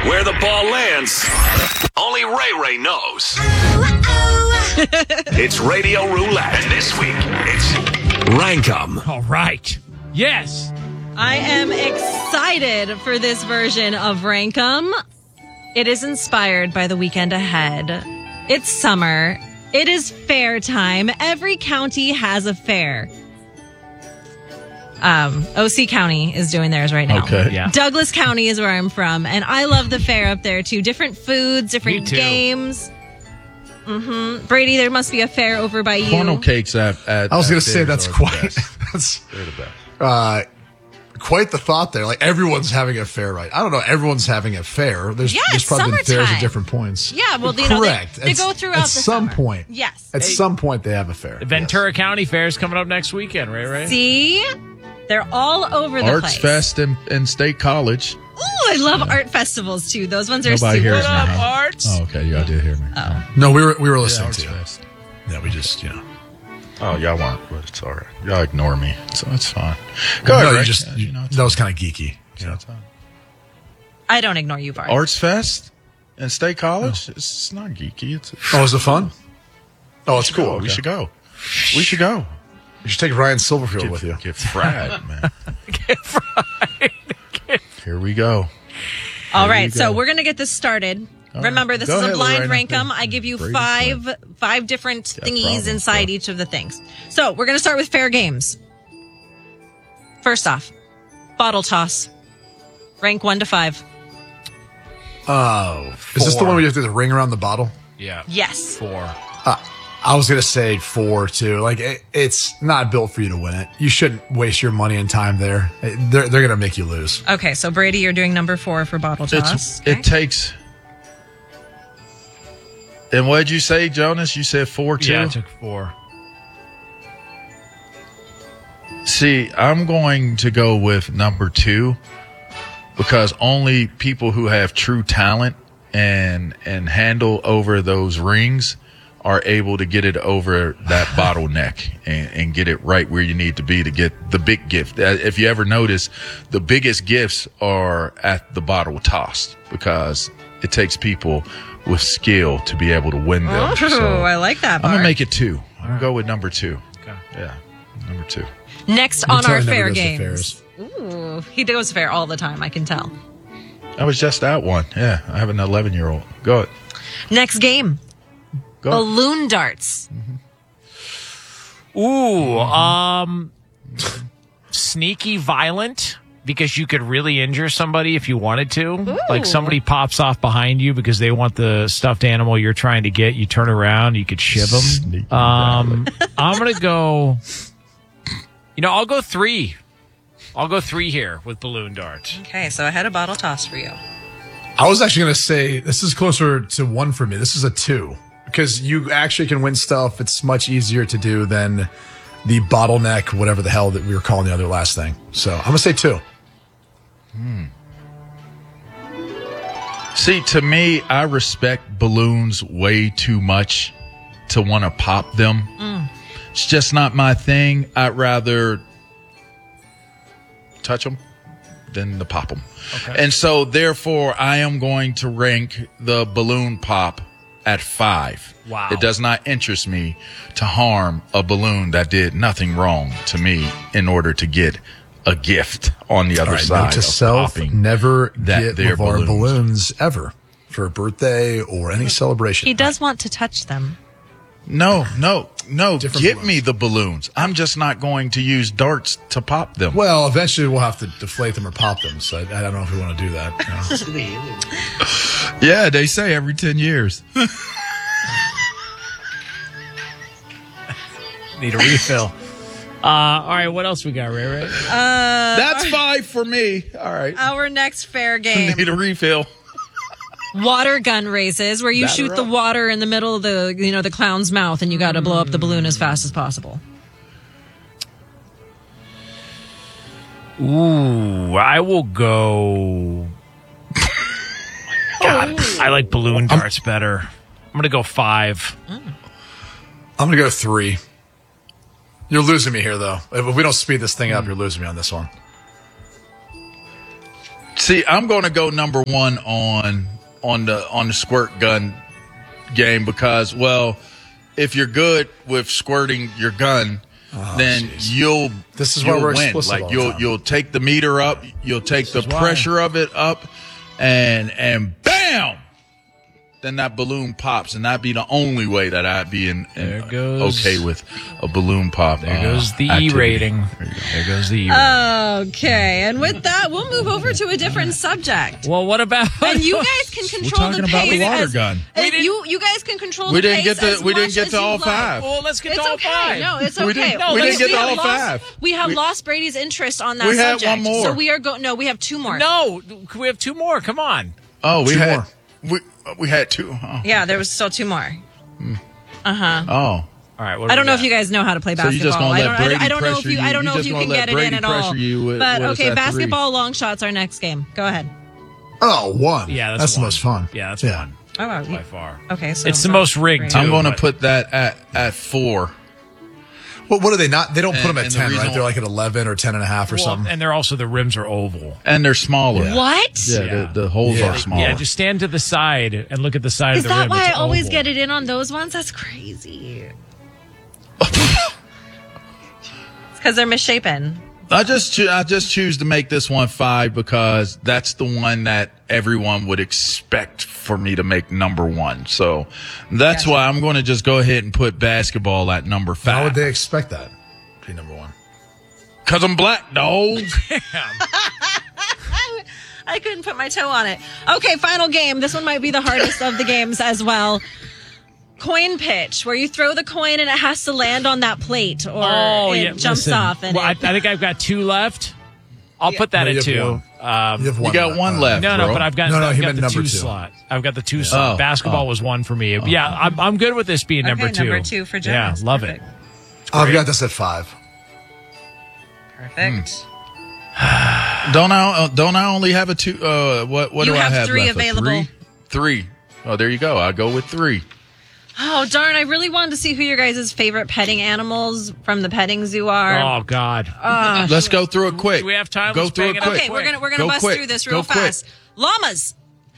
Where the ball lands, only Ray knows. It's Radio Roulette. And this week, it's Rank 'em. All right. Yes. I am excited for this version of Rank 'em. It is inspired by the weekend ahead. It's summer. It is fair time. Every county has a fair. OC County is doing theirs right now. Okay. Yeah. Douglas County is where I'm from, and I love the fair up there too. Different foods, different Me too. games. Brady, there must be a fair over by you. Funnel cakes at I was going to say that's quite They're the best. quite the thought there. Like everyone's having a fair, right? I don't know. Everyone's having a fair. There's it's probably been fairs summertime. at different points. Yeah, well, you know, correct. they go throughout at the some summer. point. Yes. At some point, they have a fair. The Ventura County Fair is coming up next weekend, right? See? They're all over the Arts place. Fest and State College. Ooh, I love art festivals too. Those ones are Nobody super hears me. fun. huh? Arts? Oh, okay. Y'all did hear me. No, we were listening Arts to you. Fest. Yeah, we just, Oh, y'all weren't, but it's all right. Y'all ignore me, so it's fine. Go no, ahead, you Rick. just, Yeah, that was kind of geeky. yeah, it's fine. I don't ignore you, Bart. Arts Fest and State College. It's not geeky. It's Oh, is it fun? Oh, it's cool. We Okay. should go. We should go. You should take Ryan Silverfield with you. Get fried, man. Get fried. Here we go. All There right, you so go. we're going to get this started. All Remember, right. this Go is a ahead, blind Lorena. rank 'em. I give you Brady's five different thingies problem. inside Go. each of the things. So we're going to start with fair games. First off, bottle toss. Rank 1 to 5. Oh. Is this the one where you have to do the ring around the bottle? Yeah. Yes. 4. I was going to say 4, too. Like, it's not built for you to win it. You shouldn't waste your money and time there. They're going to make you lose. Okay, so Brady, you're doing number 4 for bottle toss. Okay. It takes. And what did you say, Jonas? You said 4 too? Yeah, I took 4. See, I'm going to go with number 2 because only people who have true talent and handle over those rings are able to get it over that bottleneck and get it right where you need to be to get the big gift. If you ever notice, the biggest gifts are at the bottle toss because it takes people with skill to be able to win them. Oh, I like that, I'm Bart. going to make it 2. I'm going to go with number 2. Okay. Yeah, number 2. Next on Tyler our never fair goes to games. fairs. Ooh, he goes fair all the time, I can tell. I was just at one. Yeah, I have an 11-year-old. Go ahead. Next game, Go. balloon darts. Ooh, sneaky violent because you could really injure somebody if you wanted to. Ooh. Like somebody pops off behind you because they want the stuffed animal you're trying to get. You turn around, you could shiv them. Sneaky I'm going to go, I'll go 3. I'll go 3 here with balloon darts. Okay, so I had a bottle toss for you. I was actually going to say this is closer to 1 for me. This is a 2 because you actually can win stuff. It's much easier to do than the bottleneck, whatever the hell that we were calling the other last thing. So I'm going to say 2. See, to me, I respect balloons way too much to want to pop them. It's just not my thing. I'd rather touch them than to pop them. Okay. And so, therefore, I am going to rank the balloon pop at 5. Wow. It does not interest me to harm a balloon that did nothing wrong to me in order to get a gift on the other All right, side note to of self, popping. never that get they're LeVar balloons. balloons ever for a birthday or any celebration. He does want to touch them. No. Different Give balloons. me the balloons. I'm just not going to use darts to pop them. Well, eventually we'll have to deflate them or pop them. So I don't know if we want to do that. you know. Yeah, they say every 10 years. Need a refill. All right, what else we got, Ray? That's 5 for me. All right. Our next fair game, Need a refill. water gun races, where you Batter shoot the up. water in the middle of the clown's mouth, and you got to blow up the balloon as fast as possible. Ooh, I will go. God, I like balloon darts better. I'm going to go 5. I'm going to go 3. You're losing me here, though. If we don't speed this thing up, you're losing me on this one. See, I'm going to go number one on the squirt gun game because, well, if you're good with squirting your gun, then you'll This is why we're win. explicit Like all the time. you'll take the meter up, you'll take the pressure of it up, and bam. Then that balloon pops, and that'd be the only way that I'd be okay with a balloon pop. There goes the E activity. rating. There goes the E rating. Okay, and with that, we'll move over to a different subject. Well, what about? And you guys can control talking the about pace. the water gun. You guys can control We the didn't pace get to- as we didn't much get as to you all like. five. Well, let's get It's to all okay. five. No, it's We okay. didn't- No, we let's didn't get do to it. all five. We have lost Brady's interest on that We had subject. one more. So we are No, we have two more. No, we have two more. Come on. Oh, Two more. we had two. Oh. Yeah, there was still two more. Oh. All right. What do I don't we know got? if you guys know how to play So basketball. you just gonna let Brady I don't know if pressure you. I you- don't you know if just you gonna can let get it Brady in at all. pressure you with- But what is okay, that, basketball long shots our next game. Go ahead. Oh, one. Yeah, that's the one. most fun. Yeah, that's one Oh, wow. by far. Okay, so It's the most rigged, too. I'm going to but- put that at 4. Well, what are they not? They don't put them at And the 10, reason right? They're why- like at 11 or 10 and a half or Well, something. and they're also the rims are oval. And they're smaller. What? Yeah, Yeah. The holes Yeah. are smaller. Yeah, just stand to the side and look at the side Is of the that rim. why I It's always oval. get it in on those ones? That's crazy. It's because they're misshapen. I just choose to make this one 5 because that's the one that everyone would expect for me to make number 1. So that's why I'm going to just go ahead and put basketball at number How would 5. they expect that to be number one? Because I'm black, dog. I couldn't put my toe on it. Okay, final game. This one might be the hardest of the games as well. Coin pitch, where you throw the coin and it has to land on that plate, or it jumps listen. off. And Well, I think I've got 2 left. I'll put that No, you at have 2. one. You have You one. got one left. No, bro. but I've got, No, I've he got meant the number 2 2. slot. I've got the 2 slot. Oh, Basketball oh. was 1 for me. Yeah, I'm good with this being number 2. number 2 for Yeah, Jonas. love Perfect. it. I've got this at 5. Perfect. Don't I only have a 2? What You do I have have 3 left? A available. 3. Oh, there you go. I'll go with 3. Oh, darn. I really wanted to see who your guys' favorite petting animals from the petting zoo are. Oh, God. Let's go through it quick. Do we have time? Go Let's through bang it it up. quick. Okay, we're gonna Go bust quick. through this Go real quick. fast. Llamas.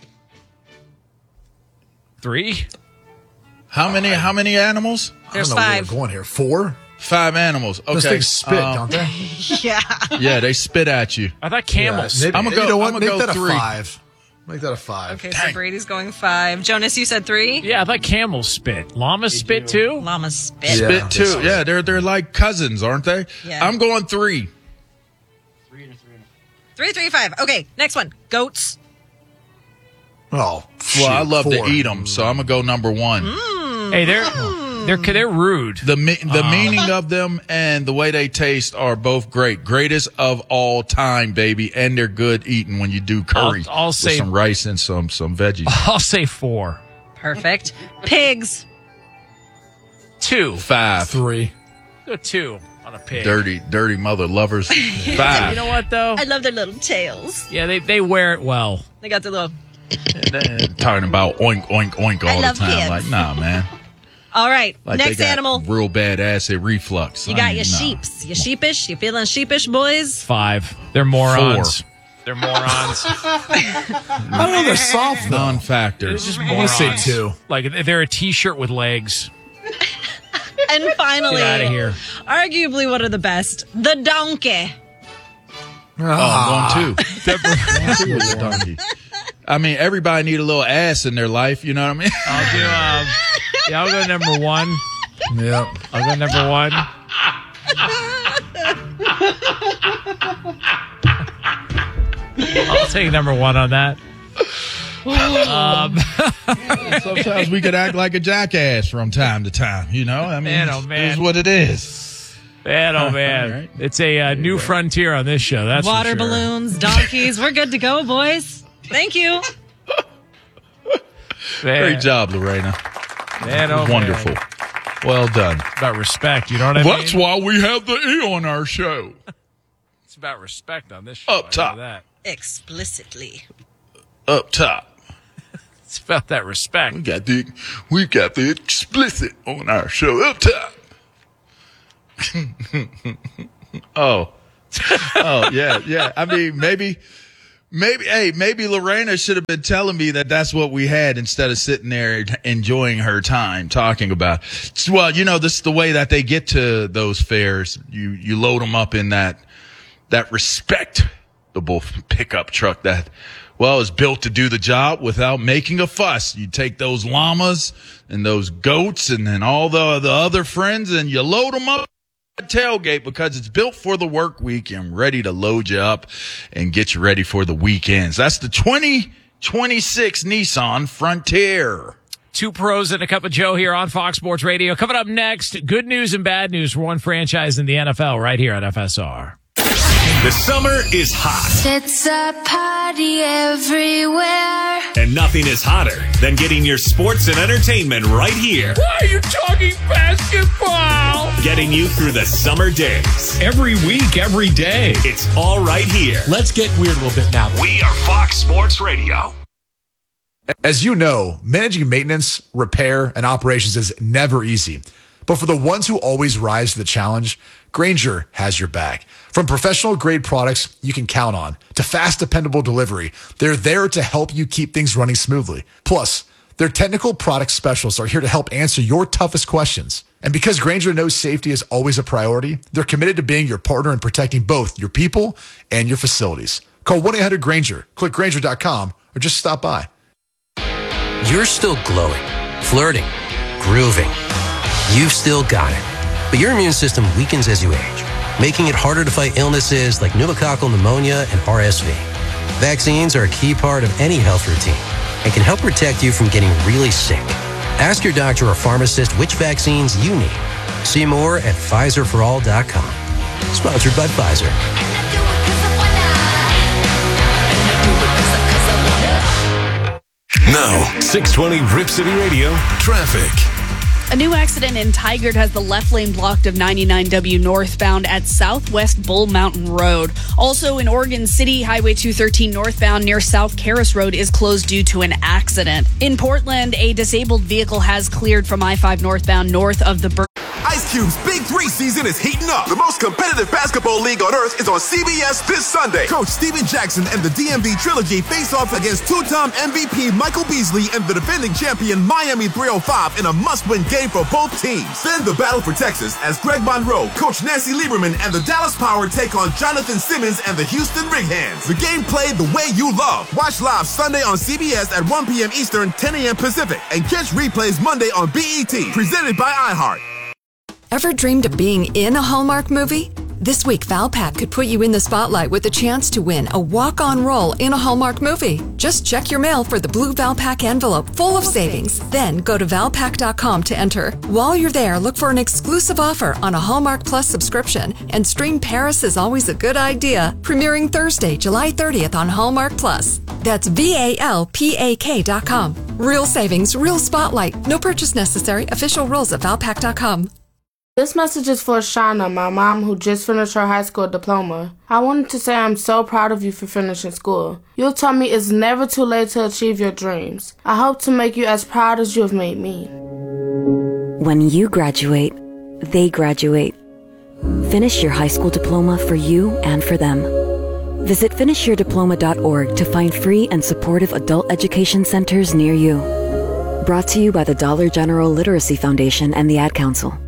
3? How many animals? There's I don't know 5. where we're going here. 4? 5 animals. Okay. Those things spit, don't they? Yeah. Yeah, they spit at you. I thought camels. Maybe, I'ma go- you know what? I'ma Make go that 3. a 5. Make that a 5. Okay, so Brady's going 5. Jonas, you said 3? Yeah, I thought camels spit. Llamas spit too? Llamas spit. Yeah. Spit too. Yeah, they're like cousins, aren't they? Yeah. I'm going 3. 3, 3, 5. Okay, next one. Goats. Oh, Well, I shoot, love 4. to eat them, so I'm gonna go number 1. Hey, they're rude. The meaning of them and the way they taste are both great. Greatest of all time, baby, and they're good eating when you do curry. I'll with say- some rice and some veggies. I'll say 4. Perfect. Pigs. 2. 5. 3. Go 2 on a pig. Dirty mother lovers. 5. You know what though? I love their little tails. Yeah, they wear it well. They got their little. Talking about oink oink oink all the love time. kids. Like, nah, man. All right, Like next they got animal. real bad acid reflux. You got your Nah. sheeps. You sheepish? You feeling sheepish, boys? 5. They're morons. 4. They're morons. I don't know. They're soft, though. Non-factors. Just I want to say morons. 2. Like they're a t-shirt with legs. And finally, Get out of here. arguably one of the best, the donkey. Oh, I'm going 2. With the donkey. I mean, everybody need a little ass in their life. You know what I mean? I'll do. I'll go number 1. Yep. I'll go number 1. I'll take number 1 on that. Sometimes we could act like a jackass from time to time. You know, I mean, Man, oh, man. it's what it is. Man, oh man, All right. it's a new frontier on this show. That's Water for sure. balloons, donkeys. We're good to go, boys. Thank you. Man, Great job, Lorena. man, oh, man. Wonderful. Well done. It's about respect. You know what I mean? That's why we have the E on our show. It's about respect on this show. Up I know top. that. Explicitly. Up top. It's about that respect. We got the explicit on our show. Up top. Oh, yeah. I mean, maybe Maybe Lorena should have been telling me that that's what we had instead of sitting there enjoying her time talking about. Well, this is the way that they get to those fairs. You load them up in that respectable pickup truck that, well, is built to do the job without making a fuss. You take those llamas and those goats and then all the other friends and you load them up. Tailgate because it's built for the work week and ready to load you up and get you ready for the weekends. That's the 2026 Nissan Frontier. Two pros and a cup of Joe here on Fox Sports Radio. Coming up next, good news and bad news for one franchise in the NFL right here on FSR. The summer is hot. It's a party everywhere. And nothing is hotter than getting your sports and entertainment right here. Why are you talking basketball? Getting you through the summer days. Every week, every day. It's all right here. Let's get weird a little bit now. We are Fox Sports Radio. As you know, managing maintenance, repair, and operations is never easy. But for the ones who always rise to the challenge, Grainger has your back. From professional-grade products you can count on to fast, dependable delivery, they're there to help you keep things running smoothly. Plus, their technical product specialists are here to help answer your toughest questions. And because Grainger knows safety is always a priority, they're committed to being your partner in protecting both your people and your facilities. Call 1-800-GRAINGER, click Grainger.com, or just stop by. You're still glowing, flirting, grooving. You've still got it. But your immune system weakens as you age, making it harder to fight illnesses like pneumococcal pneumonia and RSV. Vaccines are a key part of any health routine and can help protect you from getting really sick. Ask your doctor or pharmacist which vaccines you need. See more at PfizerForAll.com. Sponsored by Pfizer. Now, 620 Rip City Radio, traffic. A new accident in Tigard has the left lane blocked of 99W northbound at Southwest Bull Mountain Road. Also in Oregon City, Highway 213 northbound near South Karis Road is closed due to an accident. In Portland, a disabled vehicle has cleared from I-5 northbound north of the Ice Cube's Big 3 season is heating up. The most competitive basketball league on earth is on CBS this Sunday. Coach Steven Jackson and the DMV Trilogy face off against two-time MVP Michael Beasley and the defending champion Miami 305 in a must-win game for both teams. Then the battle for Texas as Greg Monroe, Coach Nancy Lieberman, and the Dallas Power take on Jonathan Simmons and the Houston Rig Hands. The game played the way you love. Watch live Sunday on CBS at 1 p.m. Eastern, 10 a.m. Pacific, and catch replays Monday on BET, presented by iHeart. Ever dreamed of being in a Hallmark movie? This week, Valpak could put you in the spotlight with a chance to win a walk-on role in a Hallmark movie. Just check your mail for the blue Valpak envelope full of savings. Then go to Valpak.com to enter. While you're there, look for an exclusive offer on a Hallmark Plus subscription and stream Paris is Always a Good Idea, premiering Thursday, July 30th on Hallmark Plus. That's VALPAK.com. Real savings, real spotlight. No purchase necessary. Official rules at Valpak.com. This message is for Shauna, my mom, who just finished her high school diploma. I wanted to say I'm so proud of you for finishing school. You taught me it's never too late to achieve your dreams. I hope to make you as proud as you have made me. When you graduate, they graduate. Finish your high school diploma for you and for them. Visit finishyourdiploma.org to find free and supportive adult education centers near you. Brought to you by the Dollar General Literacy Foundation and the Ad Council.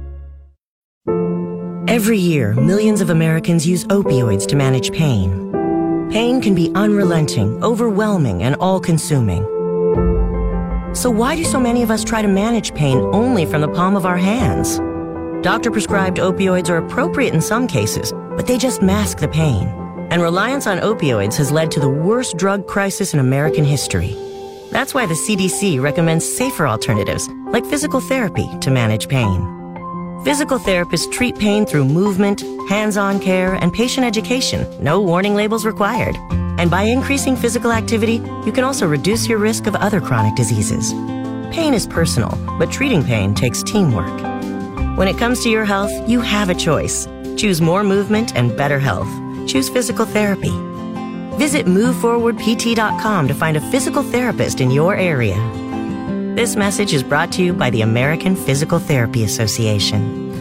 Every year, millions of Americans use opioids to manage pain. Pain can be unrelenting, overwhelming, and all-consuming. So why do so many of us try to manage pain only from the palm of our hands? Doctor-prescribed opioids are appropriate in some cases, but they just mask the pain. And reliance on opioids has led to the worst drug crisis in American history. That's why the CDC recommends safer alternatives, like physical therapy, to manage pain. Physical therapists treat pain through movement, hands-on care, and patient education. No warning labels required. And by increasing physical activity, you can also reduce your risk of other chronic diseases. Pain is personal, but treating pain takes teamwork. When it comes to your health, you have a choice. Choose more movement and better health. Choose physical therapy. Visit MoveForwardPT.com to find a physical therapist in your area. This message is brought to you by the American Physical Therapy Association.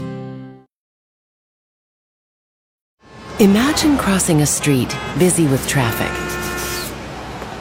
Imagine crossing a street busy with traffic.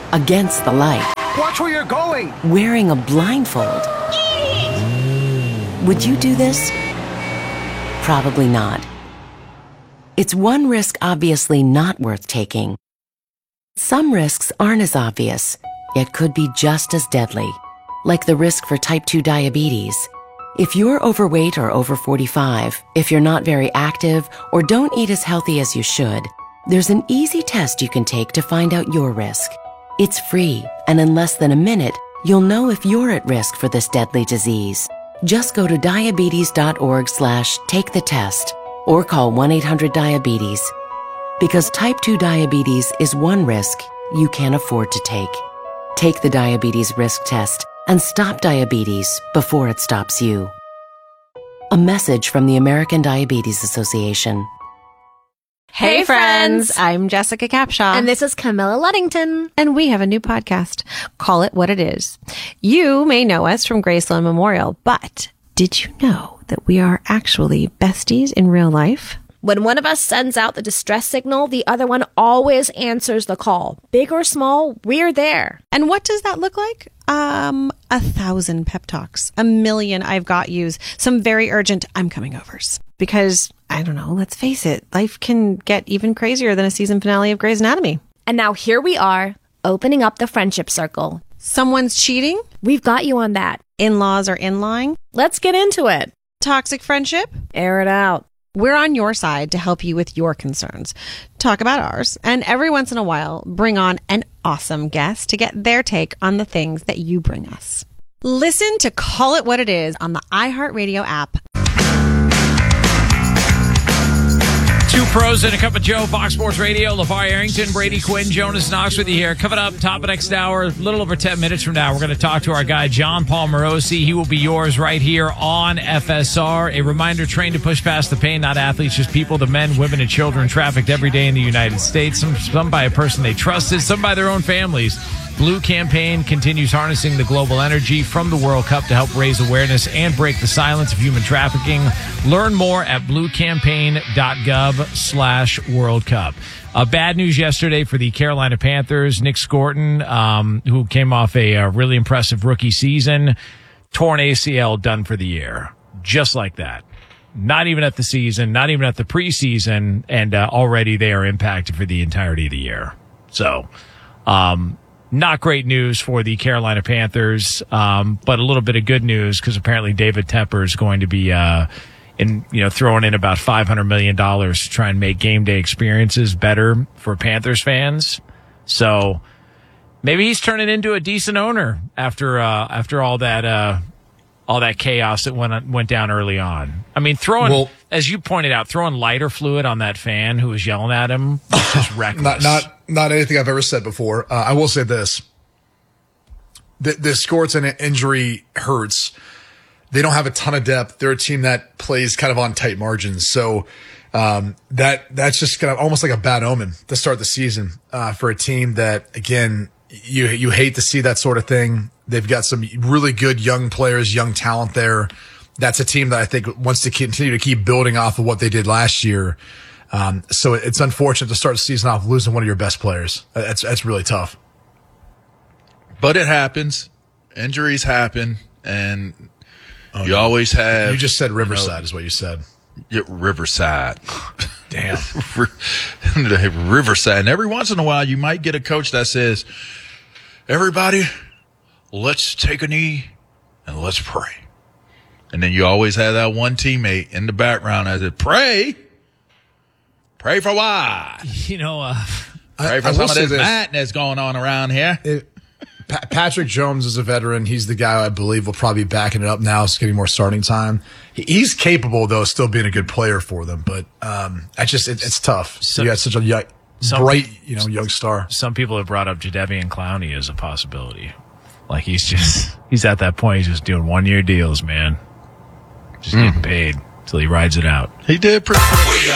against the light, Watch where you're going. wearing a blindfold. Would you do this? Probably not. It's one risk obviously not worth taking. Some risks aren't as obvious, yet could be just as deadly, like the risk for type 2 diabetes. If you're overweight or over 45, if you're not very active, or don't eat as healthy as you should, there's an easy test you can take to find out your risk. It's free, and in less than a minute, you'll know if you're at risk for this deadly disease. Just go to diabetes.org/take-the-test or call 1-800-DIABETES. Because type 2 diabetes is one risk you can't afford to take. Take the diabetes risk test and stop diabetes before it stops you. A message from the American Diabetes Association. Hey friends, I'm Jessica Capshaw. And this is Camilla Luddington. And we have a new podcast, Call It What It Is. You may know us from Graceland Memorial, but did you know that we are actually besties in real life? When one of us sends out the distress signal, the other one always answers the call. Big or small, we're there. And what does that look like? 1,000 pep talks, 1,000,000 I've got yous, some very urgent I'm coming overs. Because, I don't know, let's face it, life can get even crazier than a season finale of Grey's Anatomy. And now here we are, opening up the friendship circle. Someone's cheating? We've got you on that. In-laws are in-lying? Let's get into it. Toxic friendship? Air it out. We're on your side to help you with your concerns. Talk about ours, and every once in a while, bring on an awesome guest to get their take on the things that you bring us. Listen to Call It What It Is on the iHeartRadio app. Two pros and a cup of Joe, Fox Sports Radio. LeVar Arrington, Brady Quinn, Jonas Knox with you here. Coming up, top of next hour, a little over 10 minutes from now, we're going to talk to our guy, John Paul Morosi. He will be yours right here on FSR. A reminder, trained to push past the pain, not athletes, just people, the men, women, and children trafficked every day in the United States. Some by a person they trusted, some by their own families. Blue Campaign continues harnessing the global energy from the World Cup to help raise awareness and break the silence of human trafficking. Learn more at bluecampaign.gov/World Cup. Bad news yesterday for the Carolina Panthers. Nick Scorton, who came off a really impressive rookie season, torn ACL, done for the year. Just like that. Not even at the season, not even at the preseason, and already they are impacted for the entirety of the year. So, not great news for the Carolina Panthers, but a little bit of good news because apparently David Tepper is going to be throwing in about $500 million to try and make game day experiences better for Panthers fans. So maybe he's turning into a decent owner after all that chaos that went down early on. I mean, as you pointed out, throwing lighter fluid on that fan who was yelling at him was just reckless. Not anything I've ever said before. I will say this. This Scorton injury hurts. They don't have a ton of depth. They're a team that plays kind of on tight margins. So that's just kind of almost like a bad omen to start the season for a team that, again, you hate to see that sort of thing. They've got some really good young players, young talent there. That's a team that I think wants to continue to keep building off of what they did last year. So it's unfortunate to start the season off losing one of your best players. That's really tough. But it happens. Injuries happen, and you always have. You just said Riverside is what you said. Yeah, Riverside. Damn. Riverside. And every once in a while, you might get a coach that says, everybody, let's take a knee and let's pray. And then you always have that one teammate in the background that says, pray for what? Pray for some of this madness going on around here. Patrick Jones is a veteran. He's the guy I believe will probably be backing it up now. It's getting more starting time. He's capable, though, of still being a good player for them. But it's tough. You got such a bright, young star. Some people have brought up Jadeveon Clowney as a possibility. Like he's at that point. He's just doing 1-year deals, man. Just getting paid until he rides it out. He did pretty good.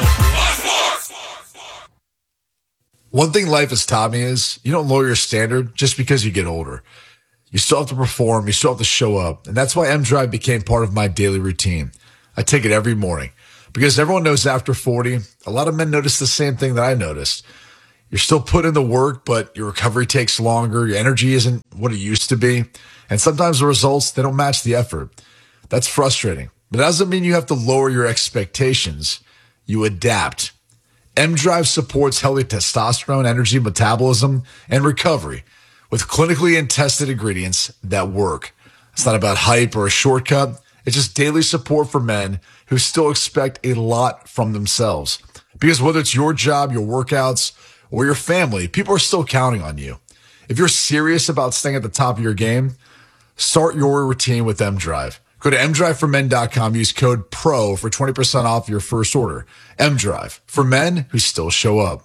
One thing life has taught me is you don't lower your standard just because you get older. You still have to perform. You still have to show up. And that's why M-Drive became part of my daily routine. I take it every morning because everyone knows after 40, a lot of men notice the same thing that I noticed. You're still putting in the work, but your recovery takes longer. Your energy isn't what it used to be. And sometimes the results, they don't match the effort. That's frustrating. But it doesn't mean you have to lower your expectations. You adapt. M-Drive supports healthy testosterone, energy, metabolism, and recovery with clinically and tested ingredients that work. It's not about hype or a shortcut. It's just daily support for men who still expect a lot from themselves. Because whether it's your job, your workouts, or your family, people are still counting on you. If you're serious about staying at the top of your game, start your routine with M-Drive. Go to mdriveformen.com. Use code PRO for 20% off your first order. M-Drive, for men who still show up.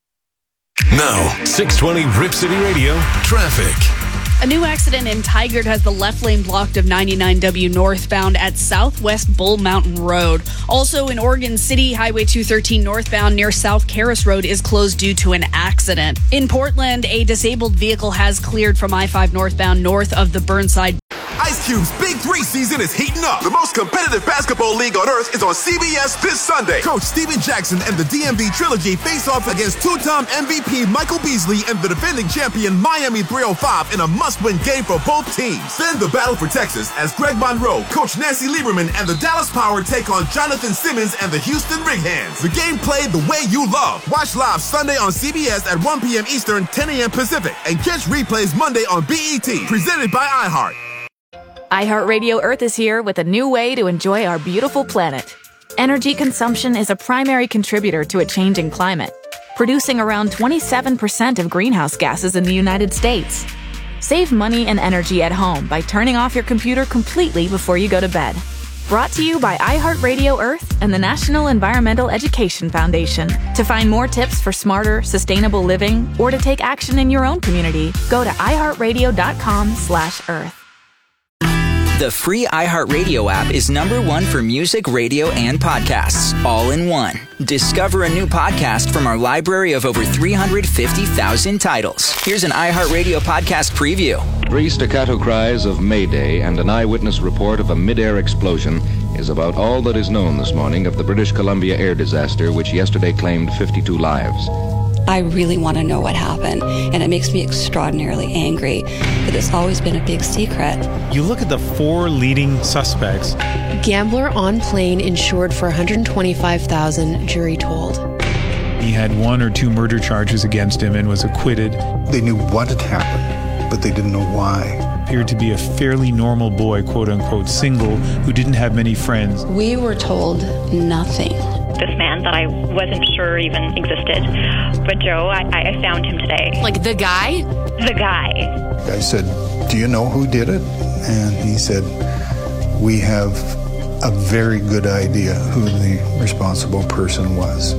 Now, 620 Rip City Radio, traffic. A new accident in Tigard has the left lane blocked of 99W northbound at Southwest Bull Mountain Road. Also in Oregon City, Highway 213 northbound near South Caras Road is closed due to an accident. In Portland, a disabled vehicle has cleared from I-5 northbound north of the Burnside. Ice Cube's Big 3 season is heating up. The most competitive basketball league on earth is on CBS this Sunday. Coach Steven Jackson and the DMV Trilogy face off against two-time MVP Michael Beasley and the defending champion Miami 305 in a must-win game for both teams. Then the battle for Texas as Greg Monroe, Coach Nancy Lieberman, and the Dallas Power take on Jonathan Simmons and the Houston Rig-Hands. The game played the way you love. Watch live Sunday on CBS at 1 p.m. Eastern, 10 a.m. Pacific, and catch replays Monday on BET, presented by iHeart. iHeartRadio Earth is here with a new way to enjoy our beautiful planet. Energy consumption is a primary contributor to a changing climate, producing around 27% of greenhouse gases in the United States. Save money and energy at home by turning off your computer completely before you go to bed. Brought to you by iHeartRadio Earth and the National Environmental Education Foundation. To find more tips for smarter, sustainable living or to take action in your own community, go to iHeartRadio.com/Earth. The free iHeartRadio app is #1 for music, radio, and podcasts, all in one. Discover a new podcast from our library of over 350,000 titles. Here's an iHeartRadio podcast preview. 3 staccato cries of Mayday and an eyewitness report of a mid-air explosion is about all that is known this morning of the British Columbia air disaster, which yesterday claimed 52 lives. I really want to know what happened, and it makes me extraordinarily angry that it's always been a big secret. You look at the 4 leading suspects. Gambler on plane insured for $125,000, jury told. He had 1 or 2 murder charges against him and was acquitted. They knew what had happened, but they didn't know why. Appeared to be a fairly normal boy, quote-unquote single, who didn't have many friends. We were told nothing. This man that I wasn't sure even existed. But Joe, I found him today. Like the guy? The guy. I said, "Do you know who did it?" And he said, "We have a very good idea who the responsible person was."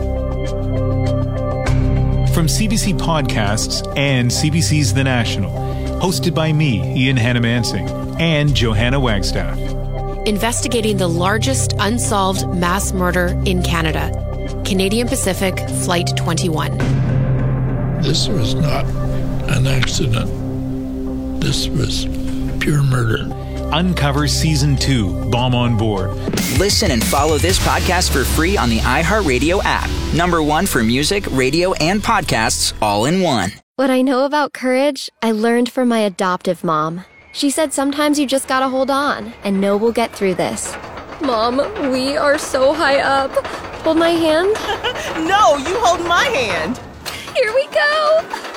From CBC Podcasts and CBC's The National, hosted by me, Ian Hannamansing, and Johanna Wagstaff. Investigating the largest unsolved mass murder in Canada. Canadian Pacific Flight 21. This was not an accident. This was pure murder. Uncover Season 2, Bomb on Board. Listen and follow this podcast for free on the iHeartRadio app. #1 for music, radio, and podcasts, all in one. What I know about courage, I learned from my adoptive mom. She said sometimes you just gotta hold on and know we'll get through this. Mom, we are so high up. Hold my hand. No, you hold my hand. Here we go.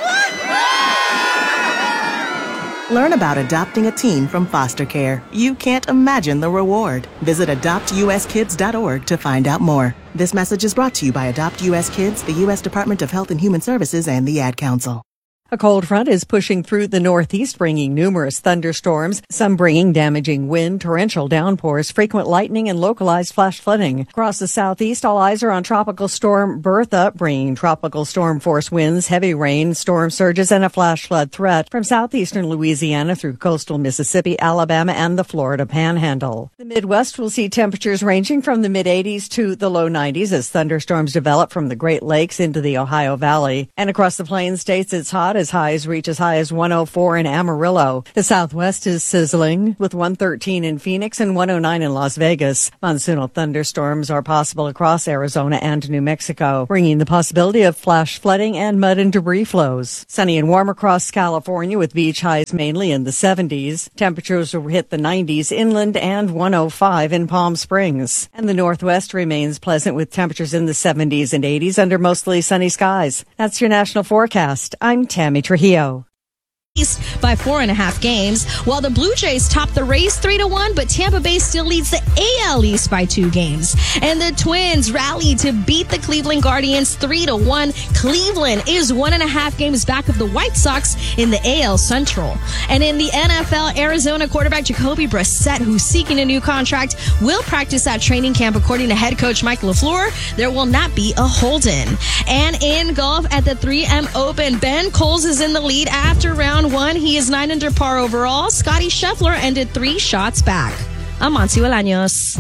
Learn about adopting a teen from foster care. You can't imagine the reward. Visit adoptuskids.org to find out more. This message is brought to you by Adopt U.S. Kids, the U.S. Department of Health and Human Services, and the Ad Council. A cold front is pushing through the Northeast, bringing numerous thunderstorms, some bringing damaging wind, torrential downpours, frequent lightning, and localized flash flooding. Across the Southeast, all eyes are on Tropical Storm Bertha, bringing tropical storm force winds, heavy rain, storm surges, and a flash flood threat from southeastern Louisiana through coastal Mississippi, Alabama, and the Florida Panhandle. The Midwest will see temperatures ranging from the mid-80s to the low 90s as thunderstorms develop from the Great Lakes into the Ohio Valley. And across the Plains states, it's hot as high as reach as high as 104 in Amarillo. The Southwest is sizzling with 113 in Phoenix and 109 in Las Vegas. Monsoonal thunderstorms are possible across Arizona and New Mexico, bringing the possibility of flash flooding and mud and debris flows. Sunny and warm across California with beach highs mainly in the 70s. Temperatures will hit the 90s inland and 105 in Palm Springs. And the Northwest remains pleasant with temperatures in the 70s and 80s under mostly sunny skies. That's your national forecast. I'm Tammy Trujillo. By 4.5 games, while the Blue Jays top the Rays 3-1, but Tampa Bay still leads the AL East by 2 games. And the Twins rally to beat the Cleveland Guardians 3-1. Cleveland is 1.5 games back of the White Sox in the AL Central. And in the NFL, Arizona quarterback Jacoby Brissett, who's seeking a new contract, will practice at training camp. According to head coach Mike LaFleur, there will not be a hold-in. And in golf at the 3M Open, Ben Coles is in the lead after round 1. He is 9 under par overall. Scotty Scheffler ended 3 shots back. I'm Monty Bolaños.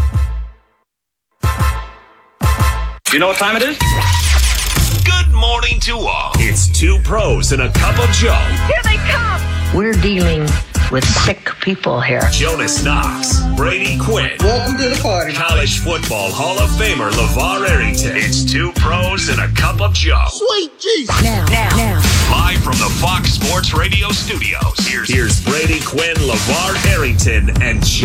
You know what time it is? Good morning to all. It's 2 pros and a cup of Joe. Here they come. We're dealing with sick people here. Jonas Knox, Brady Quinn. Welcome to the party. College football Hall of Famer LeVar Arrington. It's 2 pros and a cup of Joe. Sweet Jesus. Now. Live from the Fox Sports Radio studios. Here's Brady Quinn, LeVar Arrington, and Joe